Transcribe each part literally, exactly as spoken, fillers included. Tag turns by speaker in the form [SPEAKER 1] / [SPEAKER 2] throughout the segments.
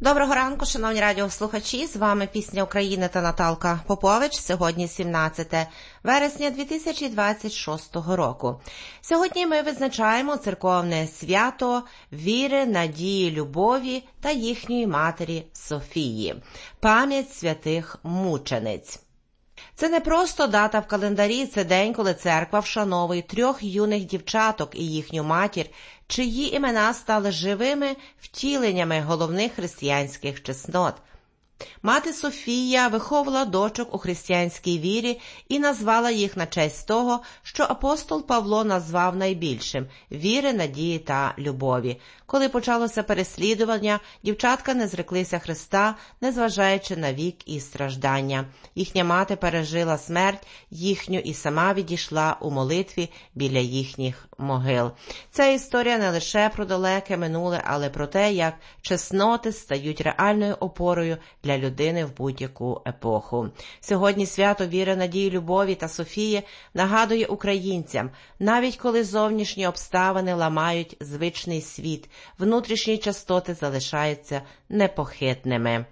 [SPEAKER 1] Доброго ранку, шановні радіослухачі, з вами Пісня України та Наталка Попович. Сьогодні сімнадцяте вересня дві тисячі двадцять шостого року. Сьогодні ми визначаємо церковне свято віри, надії, любові та їхньої матері Софії – пам'ять святих мучениць. Це не просто дата в календарі, це день, коли церква вшановує трьох юних дівчаток і їхню матір, чиї імена стали живими втіленнями головних християнських чеснот. Мати Софія виховувала дочок у християнській вірі і назвала їх на честь того, що апостол Павло назвав найбільшим – віри, надії та любові. Коли почалося переслідування, дівчатка не зреклися Христа, незважаючи на вік і страждання. Їхня мати пережила смерть їхню і сама відійшла у молитві біля їхніх могил. Ця історія не лише про далеке минуле, але про те, як чесноти стають реальною опорою для людини в будь-яку епоху. Сьогодні свято віри, надії, любові та Софії нагадує українцям, навіть коли зовнішні обставини ламають звичний світ, внутрішні частоти залишаються непохитними.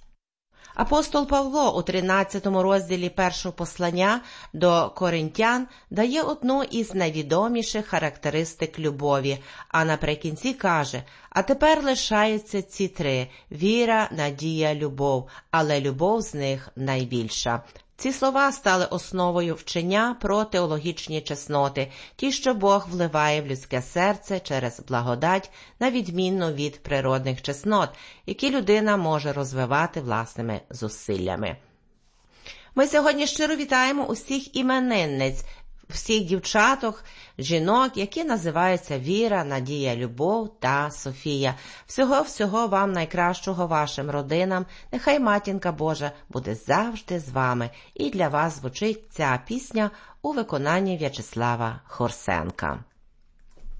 [SPEAKER 1] Апостол Павло у тринадцятому розділі першого послання до Коринтян дає одну із найвідоміших характеристик любові, а наприкінці каже: «А тепер лишаються ці три – віра, надія, любов, але любов з них найбільша». Ці слова стали основою вчення про теологічні чесноти, ті, що Бог вливає в людське серце через благодать, на відмінно від природних чеснот, які людина може розвивати власними зусиллями. Ми сьогодні щиро вітаємо усіх іменинниць, всіх дівчаток, жінок, які називаються Віра, Надія, Любов та Софія. Всього-всього вам найкращого вашим родинам. Нехай Матінка Божа буде завжди з вами. І для вас звучить ця пісня у виконанні В'ячеслава Хорсенка.